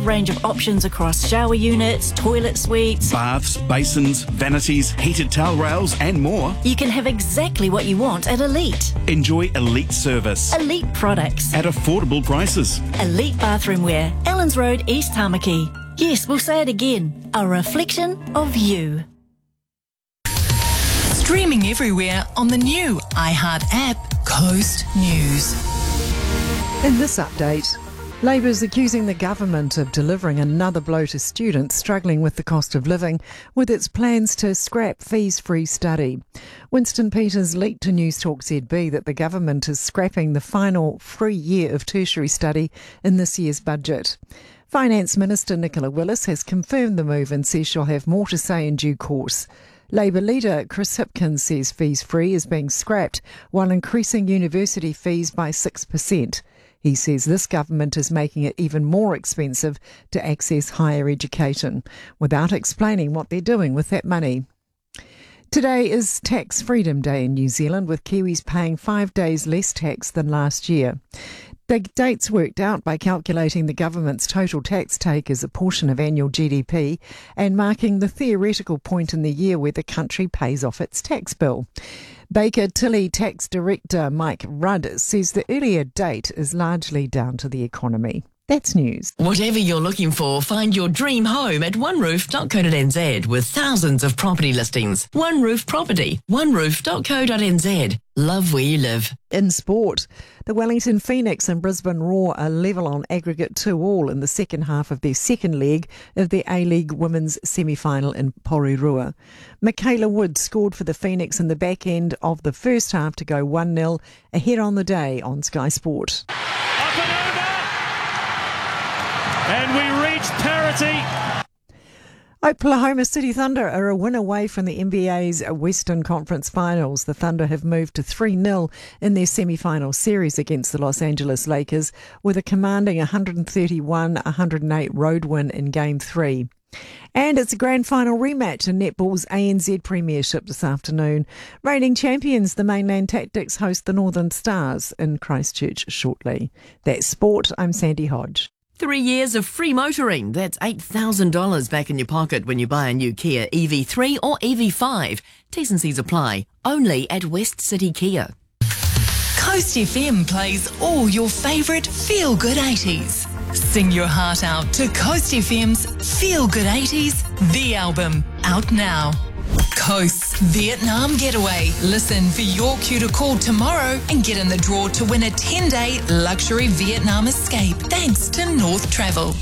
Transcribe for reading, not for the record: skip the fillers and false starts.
range of options across shower units, toilet suites, baths, basins, vanities, heated towel rails and more. You can have exactly what you want at Elite. Enjoy Elite service. Elite products. At affordable prices. Elite Bathroom Wear, Ellens Road, East Tamaki. Yes, we'll say it again. A reflection of you. Streaming everywhere on the new iHeart app, Coast News. In this update, Labour's accusing the government of delivering another blow to students struggling with the cost of living with its plans to scrap fees-free study. Winston Peters leaked to News Talk ZB that the government is scrapping the final free year of tertiary study in this year's budget. Finance Minister Nicola Willis has confirmed the move and says she'll have more to say in due course. Labour leader Chris Hipkins says fees-free is being scrapped while increasing university fees by 6%. He says this government is making it even more expensive to access higher education, without explaining what they're doing with that money. Today is Tax Freedom Day in New Zealand, with Kiwis paying 5 days less tax than last year. The date's worked out by calculating the government's total tax take as a portion of annual GDP and marking the theoretical point in the year where the country pays off its tax bill. Baker Tilly Tax Director Mike Rudd says the earlier date is largely down to the economy. That's news. Whatever you're looking for, find your dream home at oneroof.co.nz with thousands of property listings. One Roof Property, oneroof.co.nz. Love where you live. In sport, the Wellington Phoenix and Brisbane Roar are level on aggregate 2-2 in the second half of their second leg of the A-League Women's semi-final in Porirua. Michaela Wood scored for the Phoenix in the back end of the first half to go 1-0 ahead on the day on Sky Sport. Up and over! And we reached parity. Oklahoma City Thunder are a win away from the NBA's Western Conference Finals. The Thunder have moved to 3-0 in their semi-final series against the Los Angeles Lakers with a commanding 131-108 road win in Game 3. And it's a grand final rematch in netball's ANZ Premiership this afternoon. Reigning champions, the Mainland Tactics, host the Northern Stars in Christchurch shortly. That's sport. I'm Sandy Hodge. 3 years of free motoring. That's $8,000 back in your pocket when you buy a new Kia EV3 or EV5. T's and C's apply. Only at West City Kia. Coast FM plays all your favourite feel-good 80s. Sing your heart out to Coast FM's Feel Good 80s, the album, out now. Coast's Vietnam Getaway. Listen for your cue to call tomorrow and get in the draw to win a 10-day luxury Vietnam escape thanks to North Travel.